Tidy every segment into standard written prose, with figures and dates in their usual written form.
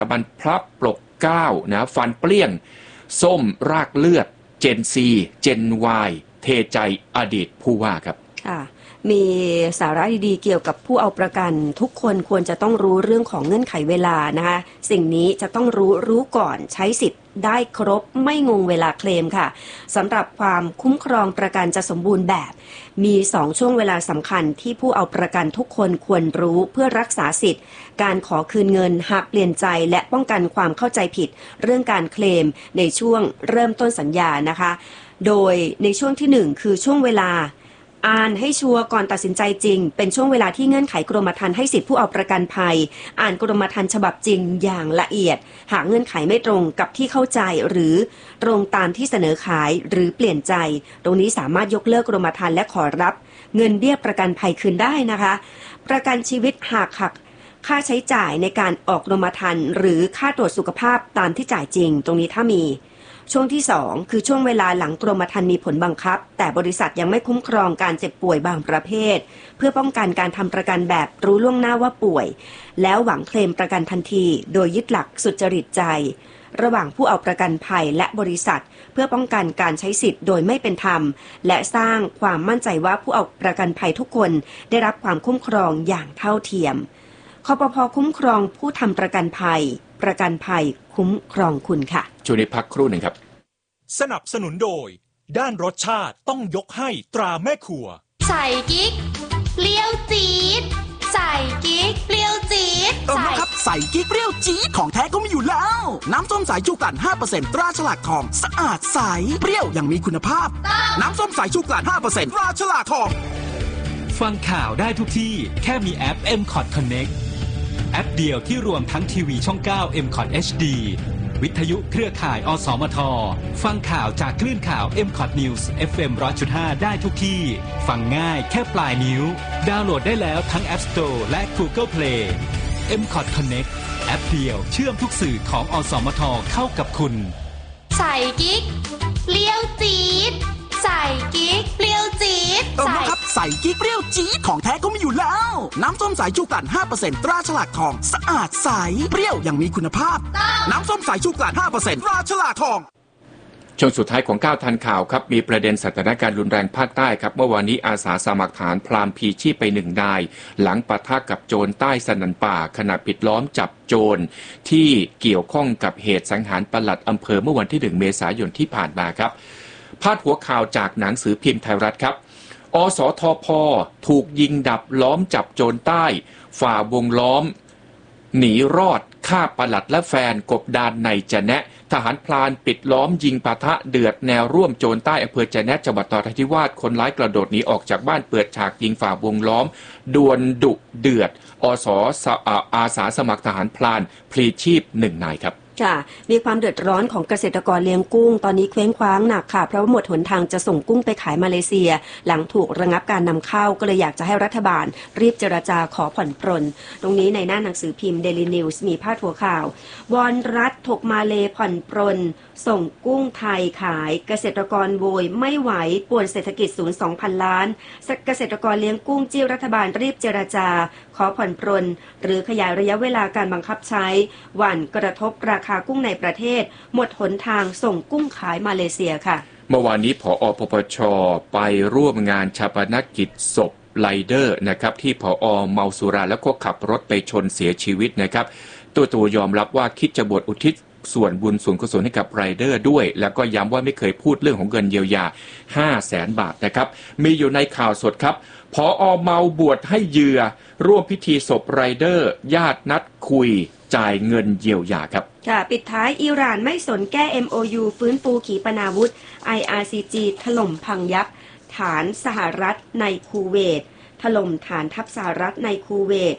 มันพลับปลกเก้านะฟันเปรี้ยงส้มรากเลือดเจนซีเจนวายเทใจอดีตผู้ว่าครับมีสาระดีๆเกี่ยวกับผู้เอาประกันทุกคนควรจะต้องรู้เรื่องของเงื่อนไขเวลานะคะสิ่งนี้จะต้องรู้ก่อนใช้สิทธิ์ได้ครบไม่งงเวลาเคลมค่ะสำหรับความคุ้มครองประกันจะสมบูรณ์แบบมี2ช่วงเวลาสำคัญที่ผู้เอาประกันทุกคนควรรู้เพื่อรักษาสิทธิ์การขอคืนเงินหากเปลี่ยนใจและป้องกันความเข้าใจผิดเรื่องการเคลมในช่วงเริ่มต้นสัญญานะคะโดยในช่วงที่1คือช่วงเวลาอ่านให้ชัวร์ก่อนตัดสินใจจริงเป็นช่วงเวลาที่เงื่อนไขกรมธรรม์ให้สิทธิผู้เอาประกันภัยอ่านกรมธรรม์ฉบับจริงอย่างละเอียดหากเงื่อนไขไม่ตรงกับที่เข้าใจหรือตรงตามที่เสนอขายหรือเปลี่ยนใจตรงนี้สามารถยกเลิกกรมธรรม์และขอรับเงินเบี้ยประกันภัยคืนได้นะคะประกันชีวิตหากหักค่าใช้จ่ายในการออกกรมธรรม์หรือค่าตรวจสุขภาพตามที่จ่ายจริงตรงนี้ถ้ามีช่วงที่2คือช่วงเวลาหลังกรมธรรม์มีผลบังคับแต่บริษัทยังไม่คุ้มครองการเจ็บป่วยบางประเภทเพื่อป้องกันการทำประกันแบบรู้ล่วงหน้าว่าป่วยแล้วหวังเคลมประกันทันทีโดยยึดหลักสุจริตใจระหว่างผู้เอาประกันภัยและบริษัทเพื่อป้องกันการใช้สิทธิ์โดยไม่เป็นธรรมและสร้างความมั่นใจว่าผู้เอาประกันภัยทุกคนได้รับความคุ้มครองอย่างเท่าเทียมคปภ.คุ้มครองผู้ทำประกันภัยประกันภัยคุ้มครองคุณค่ะช่วงนี้พักครู่หนึ่งครับสนับสนุนโดยด้านรสชาติต้องยกให้ตราแม่ครัวใส่กิ๊กเปรี้ยวจี๊ดใส่กิ๊กเปรี้ยวจี๊ดครับใส่กิ๊กเปรี้ยวจี๊ดของแท้ก็มีอยู่แล้วน้ำส้มสายชูกลั่น 5% ตราฉลากทองสะอาดใสเปรี้ยวอย่างมีคุณภาพน้ำส้มสายชูกลั่น 5% ตราฉลากทองฟังข่าวได้ทุกที่แค่มีแอป MCOT Connect แอปเดียวที่รวมทั้งทีวีช่อง 9 MCOT HD วิทยุเครือข่ายอสมทฟังข่าวจากคลื่นข่าว MCOT News FM 100.5 ได้ทุกที่ฟังง่ายแค่ปลายนิ้วดาวน์โหลดได้แล้วทั้ง App Store และ Google Play MCOT Connect แอปเดียวเชื่อมทุกสื่อของอสมทเข้ากับคุณใส่กิ๊กเปรี้ยวจี๊ดใส่กิ๊กเปรี้ยวจี๊ดครับใส่กิ๊กเปรี้ยวจี๊ดของแท้ก็มีอยู่แล้วน้ำส้มสายชูกลั่น 5% ตราฉลากทองสะอาดใสเปรี้ยวอย่างมีคุณภาพน้ำส้มสายชูกลั่น 5% ตราฉลากทองช่วงสุดท้ายของ9ทันข่าวครับมีประเด็นสถานการณ์รุนแรงภาคใต้ครับเมื่อวานนี้อาสาสมัครฐานพรามพีชีพไป1 นายหลังปะทะกับโจรใต้สนันป่าขณะปิดล้อมจับโจรที่เกี่ยวข้องกับเหตุสังหารปลัดอำเภอเมื่อวันที่1 เมษายนที่ผ่านมาครับพาดหัวข่าวจากหนังสือพิมพ์ไทยรัฐครับอสทพ.ถูกยิงดับล้อมจับโจรใต้ฝ่าวงล้อมหนีรอดฆ่าปลัดและแฟนกบดานในจะแนะทหารพลานปิดล้อมยิงปะทะเดือดแนวร่วมโจรใต้อำเภอจะแนะจังหวัดนราธิวาสคนร้ายกระโดดหนีออกจากบ้านเปิดฉากยิงฝ่าวงล้อมดวลดุเดือดอาสาสมัครทหารพลานพลีชีพ1 นายครับค่ะมีความเดือดร้อนของเกษตรกรเลี้ยงกุ้งตอนนี้เคว้งคว้างหนักค่ะเพราะว่าหมดหนทางจะส่งกุ้งไปขายมาเลเซียหลังถูกระงับการนำเข้าก็เลยอยากจะให้รัฐบาลรีบเจรจาขอผ่อนปรนตรงนี้ในหน้าหนังสือพิมพ์ Daily News มีพาดหัวข่าววอนรัฐถกมาเลผ่อนปรนส่งกุ้งไทยขายเกษตรกรโวยไม่ไหวป่วนเศรษฐกิจศูนย์ 2,000 ล้านเกษตรกรเลี้ยงกุ้งจี้รัฐบาลรีบเจรจาขอผ่อนปรนหรือขยายระยะเวลาการบังคับใช้หวั่นกระทบราคากุ้งในประเทศหมดหนทางส่งกุ้งขายมาเลเซียค่ะเมื่อวานนี้ผอ.ปปช.ไปร่วมงานฌาปนกิจศพไรเดอร์นะครับที่ผอ.เมาสุราแล้วก็ขับรถไปชนเสียชีวิตนะครับตัวยอมรับว่าคิดจะบวชอุทิศส่วนบุญส่วนกุศลให้กับไรเดอร์ด้วยแล้วก็ย้ำว่าไม่เคยพูดเรื่องของเงินเยียวยา 500,000 บาทนะครับมีอยู่ในข่าวสดครับผอ.เมาบวชให้เหยื่อร่วมพิธีศพไรเดอร์ญาตินัดคุยจ่ายเงินเยียวยาครับค่ะปิดท้ายอิหร่านไม่สนแก้ MOU ฟื้นฟูขีปนาวุธ IRCG ถล่มพังยับฐานสหรัฐในคูเวตถล่มฐานทัพสหรัฐในคูเวต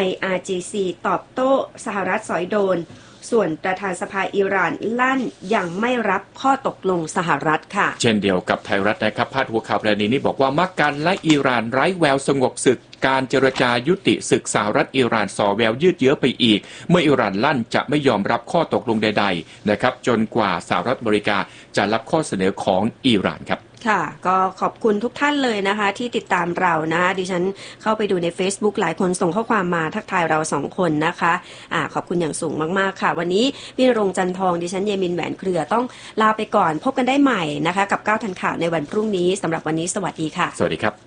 IRGC ตอบโต้สหรัฐสอยโดนส่วนประธานสภาอิหร่านลั่นยังไม่รับข้อตกลงสหรัฐค่ะเช่นเดียวกับไทยรัฐนะครับพาดหัวข่าวประเด็นนี้บอกว่ามักกันและอิหร่านไร้แววสงบศึกการเจรจายุติศึกสหรัฐอิหร่านส่อแววยืดเยื้อไปอีกเมื่ออิหร่านลั่นจะไม่ยอมรับข้อตกลงใดๆนะครับจนกว่าสหรัฐอเมริกาจะรับข้อเสนอของอิหร่านครับคค่ะก็ขอบคุณทุกท่านเลยนะคะที่ติดตามเรานะดิฉันเข้าไปดูใน Facebook หลายคนส่งข้อความมาทักทายเรา2คนนะคะขอบคุณอย่างสูงมากๆค่ะวันนี้พี่ณรงค์จันทองดิฉันเยมินแหวนเครือต้องลาไปก่อนพบกันได้ใหม่นะคะกับ9ทันข่าวในวันพรุ่งนี้สำหรับวันนี้สวัสดีค่ะสวัสดีครับ